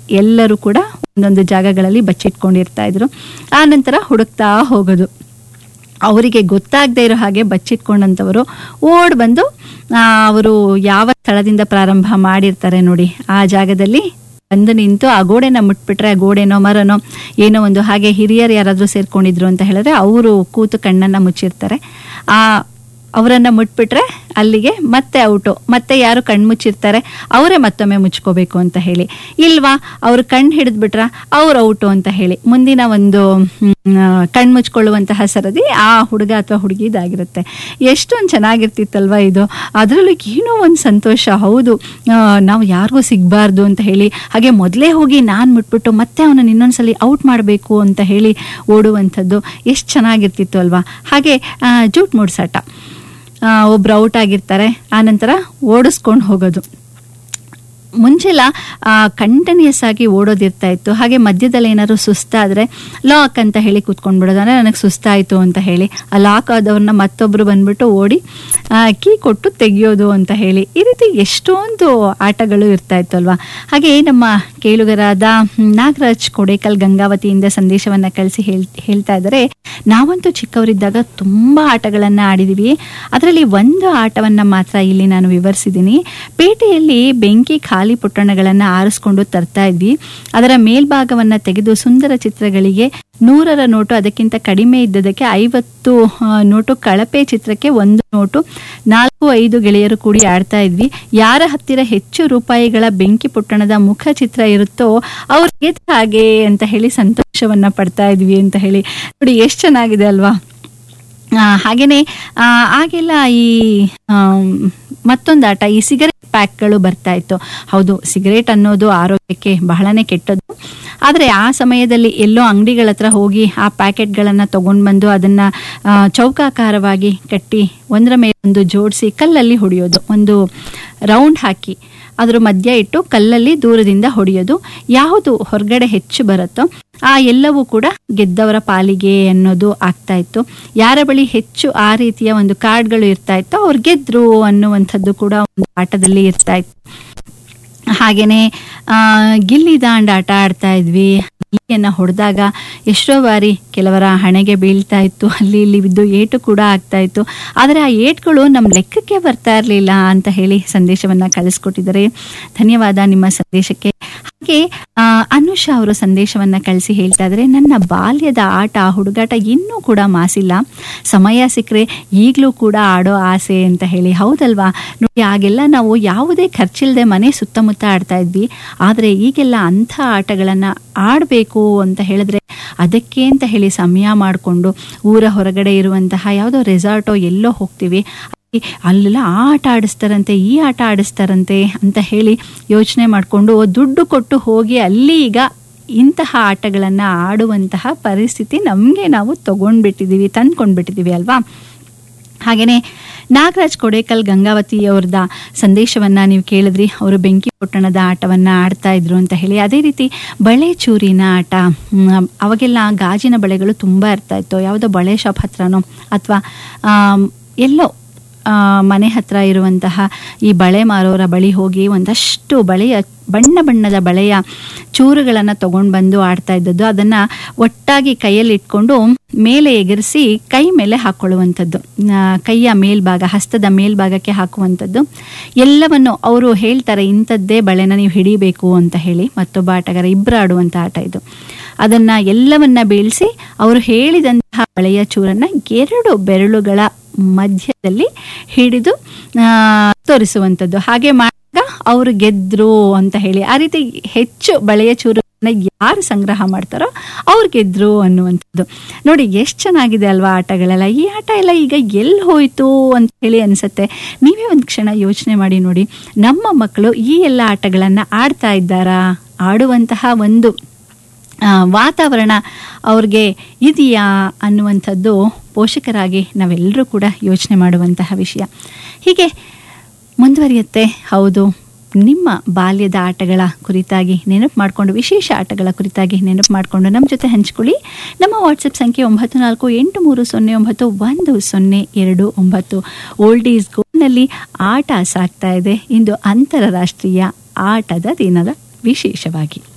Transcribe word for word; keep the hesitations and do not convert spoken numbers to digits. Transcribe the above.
ಎಲ್ಲರೂ ಕೂಡ ಒಂದೊಂದು ಜಾಗಗಳಲ್ಲಿ ಬಚ್ಚಿಟ್ಕೊಂಡಿರ್ತಾ ಇದ್ರು. ಆ ನಂತರ ಹುಡುಕ್ತಾ ಹೋಗೋದು. ಅವರಿಗೆ ಗೊತ್ತಾಗದೇ ಇರೋ ಹಾಗೆ ಬಚ್ಚಿಟ್ಕೊಂಡಂಥವರು ಓಡ್ ಬಂದು ಅವರು ಯಾವ ಸ್ಥಳದಿಂದ ಪ್ರಾರಂಭ ಮಾಡಿರ್ತಾರೆ ನೋಡಿ ಆ ಜಾಗದಲ್ಲಿ ಬಂದು ನಿಂತು ಆ ಗೋಡೆನ ಮುಟ್ಬಿಟ್ರೆ, ಆ ಗೋಡೆನೋ ಮರನೋ ಏನೋ ಒಂದು ಹಾಗೆ ಹಿರಿಯರು ಯಾರಾದರೂ ಸೇರ್ಕೊಂಡಿದ್ರು ಅಂತ ಹೇಳಿದ್ರೆ ಅವರು ಕೂತು ಕಣ್ಣನ್ನ ಮುಚ್ಚಿರ್ತಾರೆ. ಆ ಅವರನ್ನ ಮುಟ್ಬಿಟ್ರೆ ಅಲ್ಲಿಗೆ ಮತ್ತೆ ಔಟು. ಮತ್ತೆ ಯಾರು ಕಣ್ಣು ಮುಚ್ಚಿರ್ತಾರೆ ಅವರೇ ಮತ್ತೊಮ್ಮೆ ಮುಚ್ಕೋಬೇಕು ಅಂತ ಹೇಳಿ, ಇಲ್ವಾ ಅವ್ರು ಕಣ್ಣು ಹಿಡಿದ್ಬಿಟ್ರ ಅವ್ರು ಔಟು ಅಂತ ಹೇಳಿ ಮುಂದಿನ ಒಂದು ಕಣ್ಣು ಮುಚ್ಕೊಳ್ಳುವಂತಹ ಸರದಿ ಆ ಹುಡುಗ ಅಥವಾ ಹುಡುಗಿ ಇದಾಗಿರುತ್ತೆ. ಎಷ್ಟೊಂದು ಚೆನ್ನಾಗಿರ್ತಿತ್ತಲ್ವಾ ಇದು. ಅದರಲ್ಲೂ ಏನೋ ಒಂದು ಸಂತೋಷ. ಹೌದು, ನಾವು ಯಾರಿಗೂ ಸಿಗಬಾರ್ದು ಅಂತ ಹೇಳಿ ಹಾಗೆ ಮೊದಲೇ ಹೋಗಿ ನಾನು ಮುಟ್ಬಿಟ್ಟು ಮತ್ತೆ ಅವನನ್ನು ಇನ್ನೊಂದ್ಸಲಿ ಔಟ್ ಮಾಡಬೇಕು ಅಂತ ಹೇಳಿ ಓಡುವಂಥದ್ದು ಎಷ್ಟು ಚೆನ್ನಾಗಿರ್ತಿತ್ತು ಅಲ್ವಾ. ಹಾಗೆ ಜೂಟ್ ಮೂಡ್ಸಾಟ, ಒಬ್ರು ಔಟ್ ಆಗಿರ್ತಾರೆ, ಆನಂತರ ಓಡಿಸ್ಕೊಂಡು ಹೋಗೋದು. ಮುಂಚೆಲ್ಲ ಕಂಟಿನ್ಯೂಸ್ ಆಗಿ ಓಡೋದಿರ್ತಾ ಇತ್ತು. ಹಾಗೆ ಮಧ್ಯದಲ್ಲಿ ಏನಾದ್ರು ಸುಸ್ತಾದರೆ ಲಾಕ್ ಅಂತ ಹೇಳಿ ಕೂತ್ಕೊಂಡ್ಬಿಡೋದು, ಅಂದರೆ ನನಗೆ ಸುಸ್ತಾಯಿತು ಅಂತ ಹೇಳಿ ಆ ಲಾಕ್ ಆದವ್ರನ್ನ ಮತ್ತೊಬ್ಬರು ಬಂದ್ಬಿಟ್ಟು ಓಡಿ ಕೀ ಕೊಟ್ಟು ತೆಗಿಯೋದು ಅಂತ ಹೇಳಿ ಈ ರೀತಿ ಎಷ್ಟೊಂದು ಆಟಗಳು ಇರ್ತಾ ಇತ್ತು ಅಲ್ವಾ. ಹಾಗೆ ನಮ್ಮ ಕೇಳುಗರಾದ ನಾಗರಾಜ್ ಕೊಡೇಕಲ್ ಗಂಗಾವತಿಯಿಂದ ಸಂದೇಶವನ್ನು ಕಳಿಸಿ ಹೇಳ್ ಹೇಳ್ತಾ ಇದ್ದಾರೆ, ನಾವಂತೂ ಚಿಕ್ಕವರಿದ್ದಾಗ ತುಂಬ ಆಟಗಳನ್ನು ಆಡಿದ್ದೀವಿ. ಅದರಲ್ಲಿ ಒಂದು ಆಟವನ್ನು ಮಾತ್ರ ಇಲ್ಲಿ ನಾನು ವಿವರಿಸಿದ್ದೀನಿ. ಪೇಟೆಯಲ್ಲಿ ಬೆಂಕಿ ಖಾಲಿ ಪುಟ್ಟಣಗಳನ್ನು ಆರಿಸ್ಕೊಂಡು ತರ್ತಾ ಇದ್ವಿ. ಅದರ ಮೇಲ್ಭಾಗವನ್ನು ತೆಗೆದು ಸುಂದರ ಚಿತ್ರಗಳಿಗೆ ನೂರರ ನೋಟು, ಅದಕ್ಕಿಂತ ಕಡಿಮೆ ಇದ್ದದಕ್ಕೆ ಐವತ್ತು ನೋಟು, ಕಳಪೆ ಚಿತ್ರಕ್ಕೆ ಒಂದು ನೋಟು, ನಾಲ್ಕು ಐದು ಗೆಳೆಯರು ಕೂಡಿ ಆಡ್ತಾ ಇದ್ವಿ. ಯಾರ ಹತ್ತಿರ ಹೆಚ್ಚು ರೂಪಾಯಿಗಳ ಬೆಂಕಿ ಪುಟ್ಟಣದ ಮುಖ ಚಿತ್ರ ಇರುತ್ತೋ ಅವ್ರಿಗೆ ಹಾಗೆ ಅಂತ ಹೇಳಿ ಸಂತೋಷವನ್ನ ಪಡ್ತಾ ಇದ್ವಿ ಅಂತ ಹೇಳಿ. ನೋಡಿ ಎಷ್ಟು ಚೆನ್ನಾಗಿದೆ ಅಲ್ವಾ. ಹಾಗೇನೆ ಆಗೆಲ್ಲ ಈ ಮತ್ತೊಂದು ಆಟ, ಈ ಸಿಗರೇಟ್ ಪ್ಯಾಕ್ಗಳು ಬರ್ತಾ ಇತ್ತು. ಹೌದು, ಸಿಗರೇಟ್ ಅನ್ನೋದು ಆರೋಗ್ಯಕ್ಕೆ ಬಹಳನೇ ಕೆಟ್ಟದ್ದು. ಆದರೆ ಆ ಸಮಯದಲ್ಲಿ ಎಲ್ಲೋ ಅಂಗಡಿಗಳ ಹತ್ರ ಹೋಗಿ ಆ ಪ್ಯಾಕೆಟ್ಗಳನ್ನು ತಗೊಂಡು ಬಂದು ಅದನ್ನು ಚೌಕಾಕಾರವಾಗಿ ಕಟ್ಟಿ ಒಂದರ ಮೇಲೆ ಒಂದು ಜೋಡಿಸಿ ಕಲ್ಲಲ್ಲಿ ಹೊಡೆಯೋದು. ಒಂದು ರೌಂಡ್ ಹಾಕಿ ಅದರ ಮಧ್ಯ ಇಟ್ಟು ಕಲ್ಲಲ್ಲಿ ದೂರದಿಂದ ಹೊಡೆಯೋದು. ಯಾವುದು ಹೊರಗಡೆ ಹೆಚ್ಚು ಬರುತ್ತೋ ಆ ಎಲ್ಲವೂ ಕೂಡ ಗೆದ್ದವರ ಪಾಲಿಗೆ ಅನ್ನೋದು ಆಗ್ತಾ ಇತ್ತು. ಯಾರ ಬಳಿ ಹೆಚ್ಚು ಆ ರೀತಿಯ ಒಂದು ಕಾರ್ಡ್ಗಳು ಇರ್ತಾ ಇತ್ತು ಅವ್ರು ಗೆದ್ರು ಅನ್ನುವಂಥದ್ದು ಕೂಡ ಒಂದು ಆಟದಲ್ಲಿ ಇರ್ತಾ ಇತ್ತು. ಹಾಗೇನೆ ಆ ಗಿಲ್ಲಿ ದಾಂಡ್ ಆಟ ಆಡ್ತಾ ಇದ್ವಿ. ಗಿಲ್ಲಿಯನ್ನ ಹೊಡೆದಾಗ ಎಷ್ಟೋ ಬಾರಿ ಕೆಲವರ ಹಣೆಗೆ ಬೀಳ್ತಾ ಇತ್ತು, ಅಲ್ಲಿ ಇಲ್ಲಿ ಬಿದ್ದು ಏಟು ಕೂಡ ಆಗ್ತಾ ಇತ್ತು. ಆದರೆ ಆ ಏಟ್ಗಳು ನಮ್ಮ ಲೆಕ್ಕಕ್ಕೆ ಬರ್ತಾ ಇರಲಿಲ್ಲ ಅಂತ ಹೇಳಿ ಸಂದೇಶವನ್ನ ಕಳಿಸ್ಕೊಟ್ಟಿದ್ದಾರೆ. ಧನ್ಯವಾದ ನಿಮ್ಮ ಸಂದೇಶಕ್ಕೆ. ಹಾಗೆ ಅನುಷಾ ಅವರು ಸಂದೇಶವನ್ನ ಕಳಿಸಿ ಹೇಳ್ತಾ ಇದ್ದಾರೆ, ನನ್ನ ಬಾಲ್ಯದ ಆಟ ಹುಡುಗಾಟ ಇನ್ನೂ ಕೂಡ ಮಾಸಿಲ್ಲ, ಸಮಯ ಸಿಕ್ಕರೆ ಈಗಲೂ ಕೂಡ ಆಡೋ ಆಸೆ ಅಂತ ಹೇಳಿ. ಹೌದಲ್ವಾ ನೋಡಿ, ಆಗೆಲ್ಲ ನಾವು ಯಾವುದೇ ಖರ್ಚಿಲ್ಲದೆ ಮನೆ ಸುತ್ತಮುತ್ತ ಆಡ್ತಾ ಇದ್ವಿ. ಆದರೆ ಈಗೆಲ್ಲ ಅಂಥ ಆಟಗಳನ್ನು ಆಡಬೇಕು ಅಂತ ಹೇಳಿದ್ರೆ ಅದಕ್ಕೆ ಅಂತ ಹೇಳಿ ಸಮಯ ಮಾಡಿಕೊಂಡು ಊರ ಹೊರಗಡೆ ಇರುವಂತಹ ಯಾವುದೋ ರೆಸಾರ್ಟೋ ಎಲ್ಲೋ ಹೋಗ್ತೀವಿ, ಅಲ್ಲೆಲ್ಲ ಆ ಆಟ ಆಡಿಸ್ತಾರಂತೆ ಈ ಆಟ ಆಡಿಸ್ತಾರಂತೆ ಅಂತ ಹೇಳಿ ಯೋಚನೆ ಮಾಡಿಕೊಂಡು ದುಡ್ಡು ಕೊಟ್ಟು ಹೋಗಿ ಅಲ್ಲಿ ಈಗ ಇಂತಹ ಆಟಗಳನ್ನು ಆಡುವಂತಹ ಪರಿಸ್ಥಿತಿ ನಮಗೆ ನಾವು ತಗೊಂಡ್ಬಿಟ್ಟಿದ್ದೀವಿ, ತಂದ್ಕೊಂಡ್ಬಿಟ್ಟಿದ್ದೀವಿ ಅಲ್ವಾ. ಹಾಗೆಯೇ ನಾಗರಾಜ್ ಕೊಡೇಕಲ್ ಗಂಗಾವತಿ ಅವ್ರದ ಸಂದೇಶವನ್ನು ನೀವು ಕೇಳಿದ್ರಿ. ಅವರು ಬೆಂಕಿ ಪೊಟ್ಟಣದ ಆಟವನ್ನು ಆಡ್ತಾ ಇದ್ರು ಅಂತ ಹೇಳಿ. ಅದೇ ರೀತಿ ಬಳೆ ಚೂರಿನ ಆಟ, ಅವಾಗೆಲ್ಲ ಗಾಜಿನ ಬಳೆಗಳು ತುಂಬ ಇರ್ತಾ ಇತ್ತು. ಯಾವುದೋ ಬಳೆ ಶಾಪ್ ಹತ್ರನೋ ಅಥವಾ ಎಲ್ಲೋ ಮನೆ ಹತ್ರ ಇರುವಂತಹ ಈ ಬಳೆ ಮಾರೋರ ಬಳಿ ಹೋಗಿ ಒಂದಷ್ಟು ಬಳೆಯ ಬಣ್ಣ ಬಣ್ಣದ ಬಳೆಯ ಚೂರುಗಳನ್ನು ತಗೊಂಡು ಬಂದು ಆಡ್ತಾ ಇದ್ದದ್ದು. ಅದನ್ನು ಒಟ್ಟಾಗಿ ಕೈಯಲ್ಲಿ ಇಟ್ಕೊಂಡು ಮೇಲೆ ಎಗರಿಸಿ ಕೈ ಮೇಲೆ ಹಾಕೊಳ್ಳುವಂಥದ್ದು, ಕೈಯ ಮೇಲ್ಭಾಗ ಹಸ್ತದ ಮೇಲ್ಭಾಗಕ್ಕೆ ಹಾಕುವಂಥದ್ದು. ಎಲ್ಲವನ್ನು ಅವರು ಹೇಳ್ತಾರೆ ಇಂಥದ್ದೇ ಬಳೆನ ನೀವು ಹಿಡಿಬೇಕು ಅಂತ ಹೇಳಿ. ಮತ್ತೊಬ್ಬ ಆಟಗಾರ ಇಬ್ಬರು ಆಡುವಂಥ ಆಟ ಇದು. ಅದನ್ನು ಎಲ್ಲವನ್ನ ಬೀಳಿಸಿ ಅವರು ಹೇಳಿದಂತಹ ಬಳೆಯ ಚೂರನ್ನು ಎರಡು ಬೆರಳುಗಳ ಮಧ್ಯದಲ್ಲಿ ಹಿಡಿದು ತೋರಿಸುವಂಥದ್ದು. ಹಾಗೆ ಮಾಡಿದಾಗ ಅವರು ಗೆದ್ರು ಅಂತ ಹೇಳಿ. ಆ ರೀತಿ ಹೆಚ್ಚು ಬಳೆಯ ಚೂರನ್ನ ಯಾರು ಸಂಗ್ರಹ ಮಾಡ್ತಾರೋ ಅವ್ರು ಗೆದ್ರು ಅನ್ನುವಂಥದ್ದು. ನೋಡಿ ಎಷ್ಟು ಚೆನ್ನಾಗಿದೆ ಅಲ್ವಾ ಆಟಗಳೆಲ್ಲ. ಈ ಆಟ ಎಲ್ಲ ಈಗ ಎಲ್ಲಿ ಹೋಯ್ತು ಅಂತ ಹೇಳಿ ಅನ್ಸುತ್ತೆ. ನೀವೇ ಒಂದು ಕ್ಷಣ ಯೋಚನೆ ಮಾಡಿ ನೋಡಿ, ನಮ್ಮ ಮಕ್ಕಳು ಈ ಎಲ್ಲ ಆಟಗಳನ್ನು ಆಡ್ತಾ ಇದ್ದಾರಾ? ಆಡುವಂತಹ ಒಂದು ವಾತಾವರಣ ಅವ್ರಿಗೆ ಇದೆಯಾ ಅನ್ನುವಂಥದ್ದು ಪೋಷಕರಾಗಿ ನಾವೆಲ್ಲರೂ ಕೂಡ ಯೋಚನೆ ಮಾಡುವಂತಹ ವಿಷಯ. ಹೀಗೆ ಮುಂದುವರಿಯುತ್ತೆ. ಹೌದು, ನಿಮ್ಮ ಬಾಲ್ಯದ ಆಟಗಳ ಕುರಿತಾಗಿ ನೆನಪು ಮಾಡಿಕೊಂಡು, ವಿಶೇಷ ಆಟಗಳ ಕುರಿತಾಗಿ ನೆನಪು ಮಾಡಿಕೊಂಡು ನಮ್ಮ ಜೊತೆ ಹಂಚ್ಕೊಳ್ಳಿ. ನಮ್ಮ ವಾಟ್ಸಪ್ ಸಂಖ್ಯೆ ಒಂಬತ್ತು ನಾಲ್ಕು ಎಂಟು ಮೂರು ಸೊನ್ನೆ ಒಂಬತ್ತು ಒಂದು ಸೊನ್ನೆ ಎರಡು ಒಂಬತ್ತು. ಓಲ್ಡ್ ಈಸ್ ಗೋಲ್ಡ್ನಲ್ಲಿ ಆಟ ಸಾಗ್ತಾ ಇದೆ. ಇಂದು ಅಂತಾರಾಷ್ಟ್ರೀಯ ಆಟದ ದಿನದ ವಿಶೇಷವಾಗಿ.